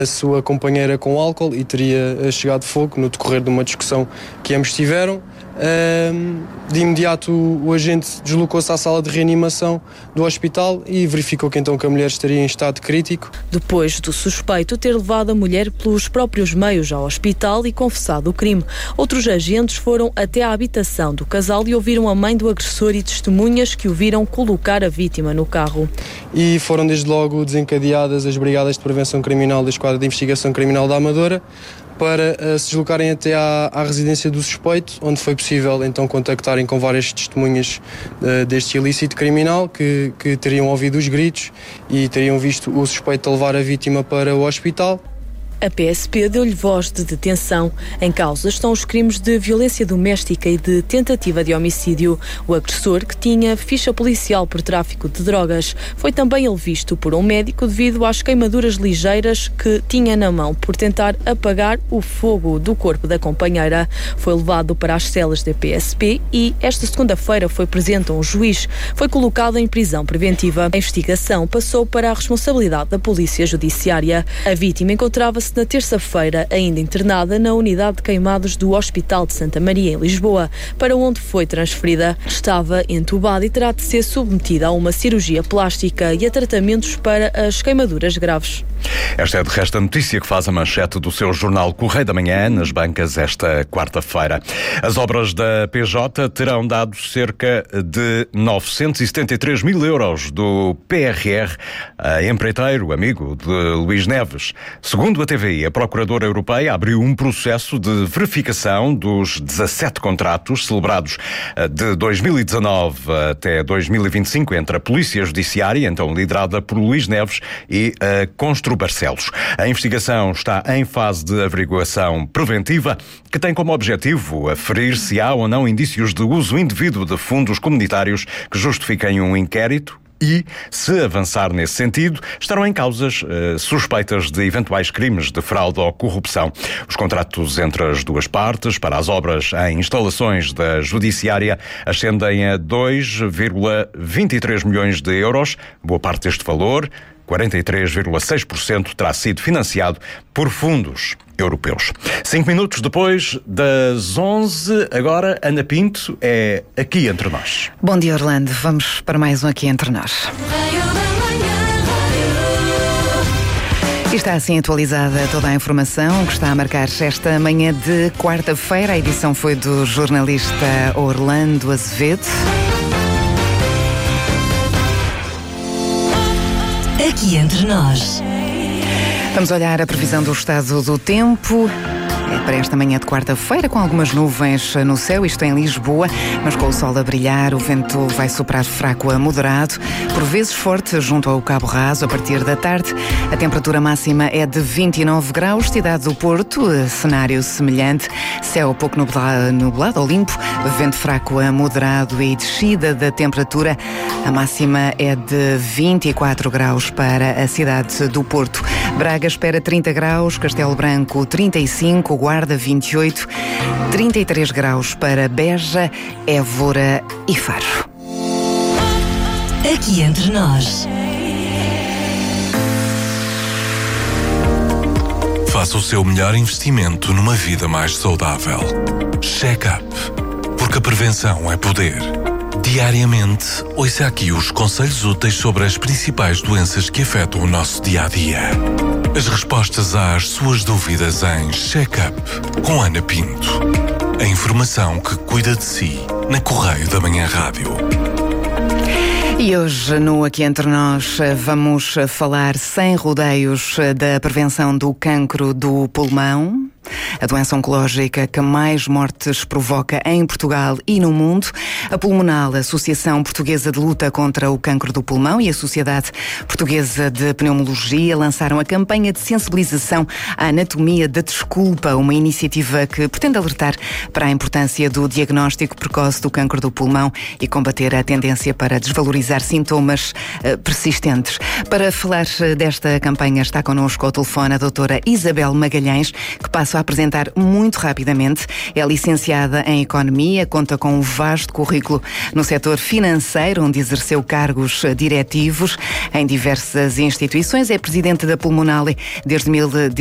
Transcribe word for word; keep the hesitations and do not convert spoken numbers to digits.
a sua companheira com álcool e teria chegado fogo no decorrer de uma discussão que ambos tiveram. De imediato o agente deslocou-se à sala de reanimação do hospital e verificou que então que a mulher estaria em estado crítico. Depois do suspeito ter levado a mulher pelos próprios meios ao hospital e confessado o crime, outros agentes foram até à habitação do casal e ouviram a mãe do agressor e testemunhas que o viram colocar a vítima no carro. E foram desde logo desencadeadas as brigadas de prevenção criminal da Esquadra de Investigação Criminal da Amadora para uh, se deslocarem até à, à residência do suspeito, onde foi possível então contactarem com várias testemunhas uh, deste ilícito criminal que, que teriam ouvido os gritos e teriam visto o suspeito levar a vítima para o hospital. A P S P deu-lhe voz de detenção. Em causa estão os crimes de violência doméstica e de tentativa de homicídio. O agressor, que tinha ficha policial por tráfico de drogas, foi também ele visto por um médico devido às queimaduras ligeiras que tinha na mão por tentar apagar o fogo do corpo da companheira. Foi levado para as celas da P S P e esta segunda-feira foi presente a um juiz. Foi colocado em prisão preventiva. A investigação passou para a responsabilidade da Polícia Judiciária. A vítima encontrava-se na terça-feira, ainda internada na unidade de queimados do Hospital de Santa Maria, em Lisboa, para onde foi transferida. Estava entubada e terá de ser submetida a uma cirurgia plástica e a tratamentos para as queimaduras graves. Esta é de resto a notícia que faz a manchete do seu jornal Correio da Manhã nas bancas esta quarta-feira. As obras da P J terão dado cerca de novecentos e setenta e três mil euros do P R R a empreiteiro amigo de Luís Neves. Segundo a T V I, a Procuradora Europeia abriu um processo de verificação dos dezassete contratos celebrados de dois mil e dezanove até dois mil e vinte e cinco entre a Polícia Judiciária, então liderada por Luís Neves, e a Constru Barcelos. A investigação está em fase de averiguação preventiva, que tem como objetivo aferir se há ou não indícios de uso indevido de fundos comunitários que justifiquem um inquérito e, se avançar nesse sentido, estarão em causas uh, suspeitas de eventuais crimes de fraude ou corrupção. Os contratos entre as duas partes para as obras em instalações da Judiciária ascendem a dois vírgula vinte e três milhões de euros. Boa parte deste valor, quarenta e três vírgula seis por cento, terá sido financiado por fundos europeus. Cinco minutos depois das onze, agora Ana Pinto é Aqui Entre Nós. Bom dia, Orlando. Vamos para mais um Aqui Entre Nós. E está assim atualizada toda a informação que está a marcar esta manhã de quarta-feira. A edição foi do jornalista Orlando Azevedo. Aqui Entre Nós. Vamos olhar a previsão do estado do tempo. É para esta manhã de quarta-feira, com algumas nuvens no céu, isto em Lisboa, mas com o sol a brilhar, o vento vai soprar fraco a moderado, por vezes forte junto ao Cabo Raso. A partir da tarde, a temperatura máxima é de vinte e nove graus, cidade do Porto, cenário semelhante, céu pouco nublado, nublado ou limpo, vento fraco a moderado e descida da temperatura. A máxima é de vinte e quatro graus para a cidade do Porto. Braga espera trinta graus, Castelo Branco trinta e cinco, Guarda vinte e oito, trinta e três graus para Beja, Évora e Faro. Aqui Entre Nós. Faça o seu melhor investimento numa vida mais saudável. Check-up, porque a prevenção é poder. Diariamente, ouça aqui os conselhos úteis sobre as principais doenças que afetam o nosso dia-a-dia. As respostas às suas dúvidas em Check-up com Ana Pinto. A informação que cuida de si na Correio da Manhã Rádio. E hoje, no Aqui Entre Nós, vamos falar sem rodeios da prevenção do cancro do pulmão. A doença oncológica que mais mortes provoca em Portugal e no mundo. A Pulmonal, a Associação Portuguesa de Luta contra o Cancro do Pulmão, e a Sociedade Portuguesa de Pneumologia lançaram a campanha de sensibilização à anatomia da desculpa, uma iniciativa que pretende alertar para a importância do diagnóstico precoce do cancro do pulmão e combater a tendência para desvalorizar sintomas uh, persistentes. Para falar desta campanha está connosco ao telefone a doutora Isabel Magalhães, que passo a a apresentar muito rapidamente. É licenciada em Economia, conta com um vasto currículo no setor financeiro, onde exerceu cargos diretivos em diversas instituições. É presidente da Pulmonale desde mil